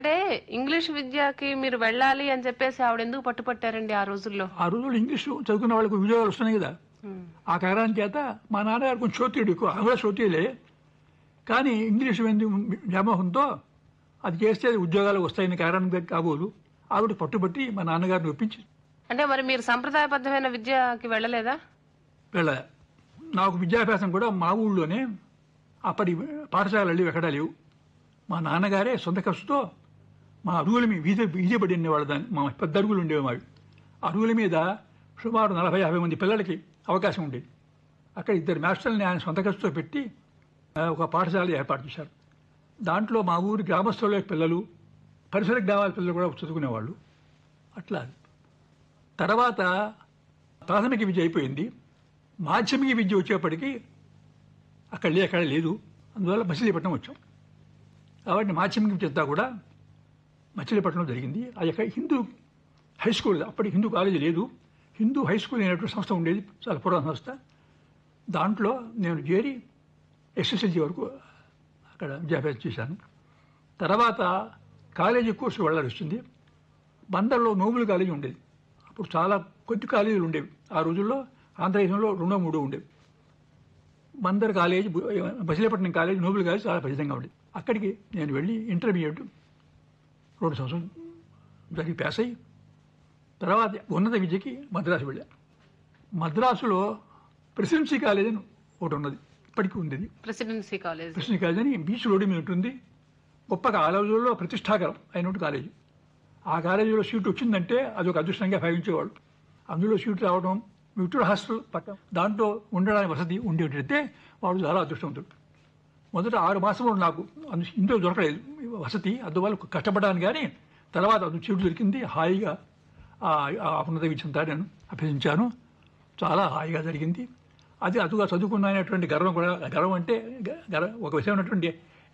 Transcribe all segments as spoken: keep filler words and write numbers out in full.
అంటే ఇంగ్లీష్ విద్యకి మీరు వెళ్ళాలి అని చెప్పేసి ఆవిడ ఎందుకు పట్టుపట్టారండి ఆ రోజుల్లో? ఆ రోజుల్లో ఇంగ్లీషు చదువుకున్న వాళ్ళకు ఉద్యోగాలు వస్తున్నాయి కదా. ఆ కారణం చేత మా నాన్నగారు కొంచెం శ్రోత్రియుడు, ఎక్కువ ఆంగ్ల శ్రోత్రియులే, కానీ ఇంగ్లీషు వ్యామోహంతో అది చేస్తే ఉద్యోగాలు వస్తాయని కారణం కాబోలు ఆవిడ పట్టుబట్టి మా నాన్నగారిని ఒప్పించి. అంటే మరి మీరు సంప్రదాయబద్ధమైన విద్యకి వెళ్ళలేదా? వెళ్ళ నాకు విద్యాభ్యాసం కూడా మా ఊళ్ళోనే, అప్పటి పాఠశాలలు ఎక్కడా లేవు. మా నాన్నగారే సొంత ఖర్చుతో మా అరుగుల మీద వీధి వీధి పడి ఉండేవాళ్ళు. దాన్ని మా పెద్ద అరుగులు ఉండేవి మావి. అరుగుల మీద సుమారు నలభై యాభై మంది పిల్లలకి అవకాశం ఉండేది. అక్కడ ఇద్దరు మాస్టర్ని ఆయన సొంత ఖర్చుతో పెట్టి ఒక పాఠశాల ఏర్పాటు చేశారు. దాంట్లో మా ఊరి గ్రామస్తుల పిల్లలు, పరిసర గ్రామాల పిల్లలు కూడా చదువుకునేవాళ్ళు. అట్లా తర్వాత ప్రాథమిక విద్య అయిపోయింది. మాధ్యమిక విద్య వచ్చేప్పటికీ అక్కడ లే అక్కడ లేదు. అందువల్ల మచిలీపట్నం వచ్చాం. కాబట్టి మాధ్యమిక విద్య అంతా కూడా మచిలీపట్నంలో జరిగింది. అది అక్కడ హిందూ హై స్కూల్, అప్పటి హిందూ కాలేజీ లేదు, హిందూ హై స్కూల్ అనేటువంటి సంస్థ ఉండేది, చాలా పురాతన సంస్థ. దాంట్లో నేను చేరి ఎస్ఎస్ఎల్సీ వరకు అక్కడ విద్యాభ్యాసం చేశాను. తర్వాత కాలేజీ కోర్సు వెళ్ళాల్సి వచ్చింది. బందర్లో నోబుల్ కాలేజీ ఉండేది. అప్పుడు చాలా కొద్ది కాలేజీలు ఉండేవి. ఆ రోజుల్లో ఆంధ్రదేశంలో రెండో మూడో ఉండేవి. Bandar college, Machilipatnam college, Nobel college చాలా ప్రసిద్ధంగా ఉండేది. అక్కడికి నేను వెళ్ళి ఇంటర్మీడియట్ రెండు సంవత్సరం జరిగి పాస్ అయ్యి తర్వాత ఉన్నత విద్యకి మద్రాసు వెళ్ళాను. మద్రాసులో ప్రెసిడెన్సీ కాలేజ్ అని ఒకటి ఉన్నది, ఇప్పటికీ ఉండేది. ప్రెసిడెన్సీ కాలేజ్ ప్రెసిడెన్సీ కాలేజ్ అని బీచ్ రోడ్డు మీద ఉంటుంది. గొప్పగా ఆ రోజుల్లో ప్రతిష్టాకరం అయినట్టు కాలేజీ. ఆ కాలేజీలో సీటు వచ్చిందంటే అదొక అదృష్టంగా భావించేవాళ్ళు. అందులో సీటు రావడం, విక్టోరియా హాస్టల్ పక్కన దాంట్లో ఉండడానికి వసతి ఉండేటైతే వాడు చాలా అదృష్టవంతుడు. మొదట ఆరు మాసంలో నాకు అందు ఇంట్లో దొరకలేదు వసతి, అందువల్ల కష్టపడ్డాను. కానీ తర్వాత అది సీటు దొరికింది. హాయిగా ఉన్నత విద్యంతా నేను అభ్యసించాను. చాలా హాయిగా జరిగింది. అది అదుగా చదువుకున్నటువంటి గర్వం కూడా, గర్వం అంటే ఒక విషయమైనటువంటి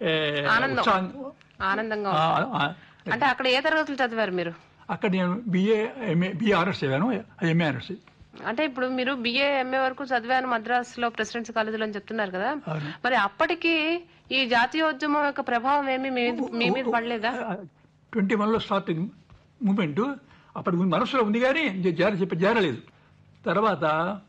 ఆనందంగా. అంటే అక్కడ ఏ తరగతులు చదివారు మీరు? అక్కడ నేను బిఏ ఎంఏ బిఏ ఆనర్స్ చదివాను, ఎంఏ ఆనర్స్. అంటే ఇప్పుడు మీరు బిఏ ఎంఏ వరకు చదివాను మద్రాసులో ప్రెసిడెన్సీ కాలేజీలో అని చెప్తున్నారు కదా, మరి అప్పటికి ఈ జాతీయోద్యమం యొక్క ప్రభావం ఏమి మీ మీద పడలేదా? ట్వంటీ వన్ లో స్టార్ట్ అయింది మూమెంట్. అప్పటి మనసులో ఉంది కానీ జార చెప్పి జారలేదు. తర్వాత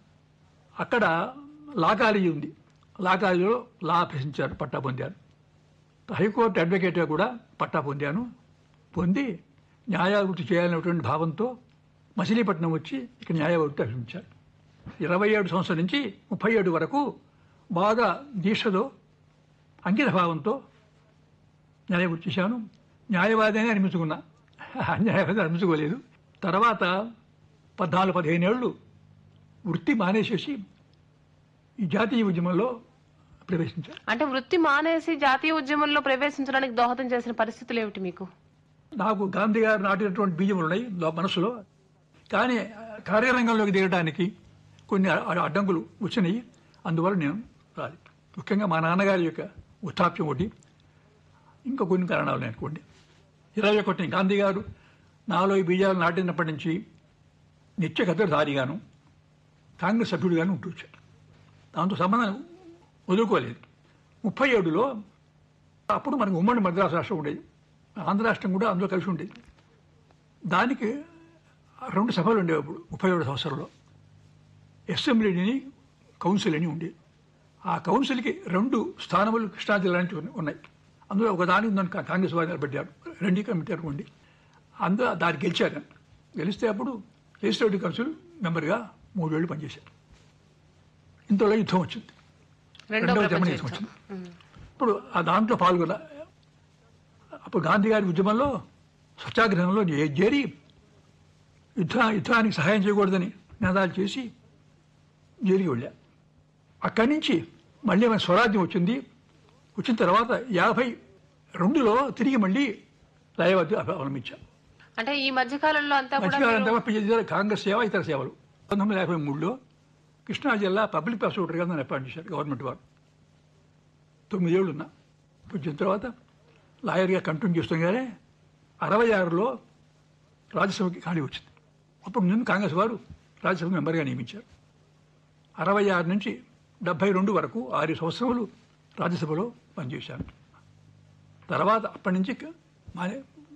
అక్కడ లా కాలేజీ ఉంది. లా కాలేజీలో లా అభ్యసించారు, పట్టా పొందాను. హైకోర్టు అడ్వకేట్గా కూడా పట్టా పొందాను. పొంది న్యాయవృత్తి చేయాలనేటువంటి భావంతో మచిలీపట్నం వచ్చి ఇక్కడ న్యాయవృత్తి అభ్యసించారు. ఇరవై ఏడు సంవత్సరం నుంచి ముప్పై ఏడు వరకు బాగా దీక్షతో అంకిత భావంతో న్యాయవృత్తి చేశాను. న్యాయవాదిని అనిపించుకున్నా, న్యాయవాది అనిపించుకోలేదు. తర్వాత పద్నాలుగు పదిహేను ఏళ్ళు వృత్తి మానేసేసి ఈ జాతీయ ఉద్యమంలో ప్రవేశించారు. అంటే వృత్తి మానేసి జాతీయ ఉద్యమంలో ప్రవేశించడానికి దోహదం చేసిన పరిస్థితులు ఏమిటి మీకు? నాకు గాంధీ గారు నాటినటువంటి బీజములు ఉన్నాయి మనసులో, కానీ కార్యరంగంలోకి దిగడానికి కొన్ని అడ్డంకులు వచ్చినాయి. అందువల్ల నేను రాలి. ముఖ్యంగా మా నాన్నగారి యొక్క వృద్ధాప్యం ఒకటి, ఇంకా కొన్ని కారణాలు అనుకోండి. ఇరవై ఒకటి గాంధీ గారు నాలో ఈ బీజాలు నాటినప్పటి నుంచి నిత్య కథధారిగాను కాంగ్రెస్ సభ్యుడిగాను ఉంటూ వచ్చారు. దాంతో సంబంధం వదులుకోలేదు. ముప్పై ఏడులో అప్పుడు మనకు ఉమ్మడి మద్రాసు రాష్ట్రం ఉండేది, ఆంధ్ర రాష్ట్రం కూడా అందులో కలిసి ఉండేది. దానికి రెండు సభలు ఉండేవి అప్పుడు ముప్పై ఏడు సంవత్సరంలో. అసెంబ్లీని, కౌన్సిల్ అని ఉండేది. ఆ కౌన్సిల్కి రెండు స్థానములు కృష్ణా జిల్లా నుంచి ఉన్నాయి. అందులో ఒక దానికి దాన్ని కాంగ్రెస్ వారు నిలబెట్టారు, రెండు కమిటీ అనుకోండి. అందులో దాన్ని గెలిచారు. గెలిస్తే అప్పుడు లెజిస్లేటివ్ కౌన్సిల్ మెంబర్గా మూడేళ్లు పనిచేశారు. ఇంతలో యుద్ధం వచ్చింది, రెండవ జర్మనీ యుద్ధం వచ్చింది. ఇప్పుడు ఆ దాంట్లో పాల్గొన్న అప్పుడు గాంధీ గారి ఉద్యమంలో సత్యాగ్రహంలో చేరి యుద్ధ యుద్ధానికి సహాయం చేయకూడదని నినాదాలు చేసి జైలుకి వెళ్ళా. అక్కడి నుంచి మళ్ళీ మన స్వరాజ్యం వచ్చింది. వచ్చిన తర్వాత యాభై రెండులో తిరిగి మళ్ళీ న్యాయవాది అవలంబించాం. అంటే ఈ మధ్యకాలంలో అంతా మధ్యకాలంలో కాంగ్రెస్ సేవ, ఇతర సేవలు. పంతొమ్మిది వందల యాభై మూడులో కృష్ణా జిల్లా పబ్లిక్ ప్రాసిక్యూటర్గా నన్ను అపాయింట్ చేశారు గవర్నమెంట్ వారు. తొమ్మిదేళ్ళు ఉన్నా. వచ్చిన తర్వాత లాయర్గా కంటిన్యూ చేస్తుండగానే అరవై ఆరులో రాజ్యసభకి ఖాళీ వచ్చింది. అప్పుడు నేను కాంగ్రెస్ వారు రాజ్యసభ మెంబర్గా నియమించారు. అరవై ఆరు నుంచి డెబ్బై రెండు వరకు ఆరు సంవత్సరాలు రాజ్యసభలో పనిచేశాను. తర్వాత అప్పటి నుంచి